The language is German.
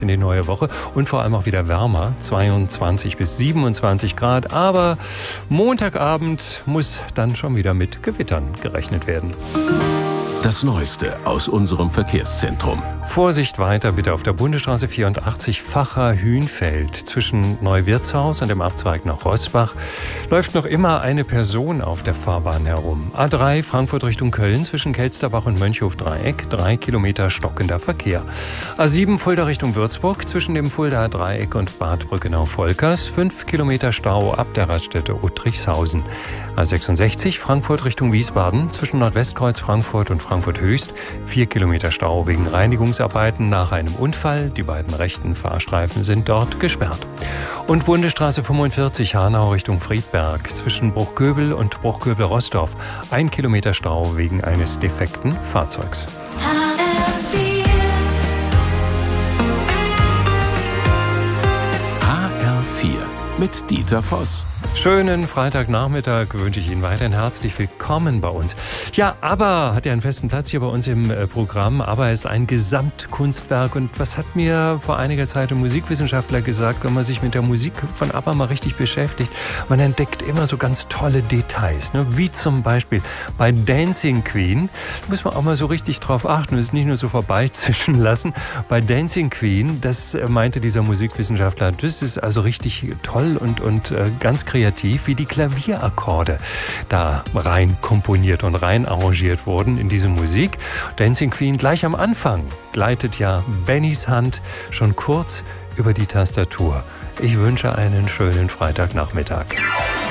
in die neue Woche und vor allem auch wieder wärmer, 22 bis 27 Grad. Aber Montagabend muss dann schon wieder mit Gewittern gerechnet werden. Das Neueste aus unserem Verkehrszentrum. Vorsicht weiter bitte auf der Bundesstraße 84 Vacha-Hünfeld. Zwischen Neuwirtshaus und dem Abzweig nach Roßbach läuft noch immer eine Person auf der Fahrbahn herum. A3 Frankfurt Richtung Köln zwischen Kelsterbach und Mönchhof-Dreieck, 3 Kilometer stockender Verkehr. A7 Fulda Richtung Würzburg zwischen dem Fuldaer Dreieck und Bad Brückenau-Volkers, 5 Kilometer Stau ab der Raststätte Uttrichshausen. A66 Frankfurt Richtung Wiesbaden zwischen Nordwestkreuz Frankfurt und Frankfurt Höchst, 4 Kilometer Stau wegen Reinigungsarbeiten nach einem Unfall. Die beiden rechten Fahrstreifen sind dort gesperrt. Und Bundesstraße 45 Hanau Richtung Friedberg zwischen Bruchköbel und Bruchköbel-Rossdorf, 1 Kilometer Stau wegen eines defekten Fahrzeugs. HR4 mit Dieter Voss. Schönen Freitagnachmittag wünsche ich Ihnen weiterhin herzlich willkommen bei uns. Ja, ABBA hat ja einen festen Platz hier bei uns im Programm. ABBA ist ein Gesamtkunstwerk und was hat mir vor einiger Zeit ein Musikwissenschaftler gesagt, wenn man sich mit der Musik von ABBA mal richtig beschäftigt, man entdeckt immer so ganz tolle Details, ne? Wie zum Beispiel bei Dancing Queen, da muss man auch mal so richtig drauf achten und es nicht nur so vorbeizischen lassen. Bei Dancing Queen, das meinte dieser Musikwissenschaftler, das ist also richtig toll und ganz kreativ, wie die Klavierakkorde da rein komponiert und rein arrangiert wurden in diese Musik. Dancing Queen gleich am Anfang gleitet ja Bennys Hand schon kurz über die Tastatur. Ich wünsche einen schönen Freitagnachmittag.